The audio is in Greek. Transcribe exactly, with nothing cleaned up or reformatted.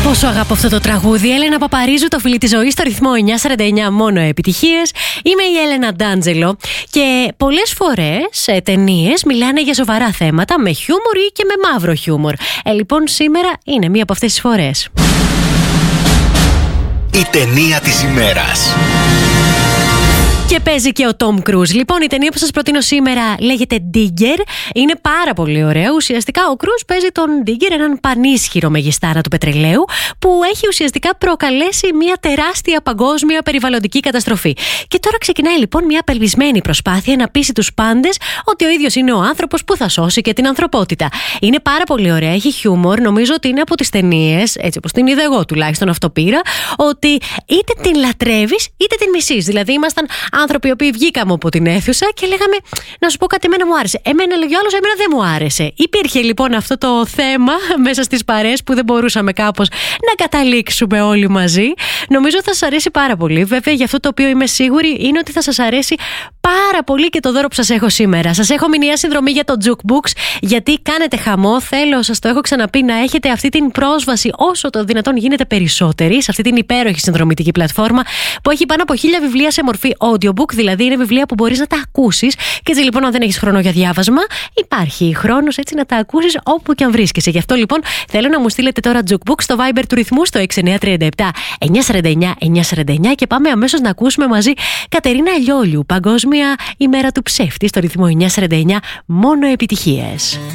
Πόσο αγαπώ αυτό το τραγούδι. Έλενα Παπαρίζου, το φιλί της ζωής, στο ρυθμό εννιά σαράντα εννιά, μόνο επιτυχίες. Είμαι η Έλενα Ντάντζελο και πολλές φορές σε ταινίες μιλάνε για σοβαρά θέματα με χιούμορ ή και με μαύρο χιούμορ. Ε, λοιπόν, σήμερα είναι μία από αυτές τις φορές. Η ταινία της ημέρας. Και παίζει και ο Τόμ Κρούζ. Λοιπόν, η ταινία που σας προτείνω σήμερα λέγεται Digger. Είναι πάρα πολύ ωραίο. Ουσιαστικά ο Κρούζ παίζει τον Digger, έναν πανίσχυρο μεγιστάρα του πετρελαίου, που έχει ουσιαστικά προκαλέσει μια τεράστια παγκόσμια περιβαλλοντική καταστροφή. Και τώρα ξεκινάει λοιπόν μια απελπισμένη προσπάθεια να πείσει τους πάντες ότι ο ίδιος είναι ο άνθρωπος που θα σώσει και την ανθρωπότητα. Είναι πάρα πολύ ωραία, έχει χιούμορ. Νομίζω ότι είναι από τις ταινίες, έτσι όπως την είδα εγώ τουλάχιστον, αυτό πήρα, ότι είτε την λατρεύεις είτε την μισείς. Δηλαδή, ήμασταν άνθρωποι οι οποίοι βγήκαμε από την αίθουσα και λέγαμε, να σου πω κάτι, εμένα μου άρεσε. Εμένα, λέγει ο άλλος, εμένα δεν μου άρεσε. Υπήρχε λοιπόν αυτό το θέμα μέσα στις παρέες που δεν μπορούσαμε κάπως να καταλήξουμε όλοι μαζί. Νομίζω θα σας αρέσει πάρα πολύ. Βέβαια, για αυτό το οποίο είμαι σίγουρη είναι ότι θα σας αρέσει πάρα πολύ και το δώρο που σας έχω σήμερα. Σας έχω μηνιαία συνδρομή για το Jukebox, γιατί κάνετε χαμό. Θέλω, σας το έχω ξαναπεί, να έχετε αυτή την πρόσβαση όσο το δυνατόν γίνεται περισσότερη σε αυτή την υπέροχη συνδρομητική πλατφόρμα που έχει πάνω από χίλια βιβλία σε μορφή audiobook, δηλαδή είναι βιβλία που μπορείς να τα ακούσεις. Και έτσι λοιπόν, αν δεν έχεις χρόνο για διάβασμα, υπάρχει χρόνος έτσι να τα ακούσεις όπου και αν βρίσκεσαι. Γι' αυτό λοιπόν θέλω να μου στείλετε τώρα Jukebox στο Viber του ρυθμού στο έξι εννιά τρία επτά εννιά σαράντα εννιά εννιά σαράντα εννιά και πάμε αμέσως να ακούσουμε μαζί Κατερίνα Λιόλιου, Παγκόσμια ημέρα του ψεύτη, στο ρυθμό εννιά σαράντα εννιά, μόνο επιτυχίες.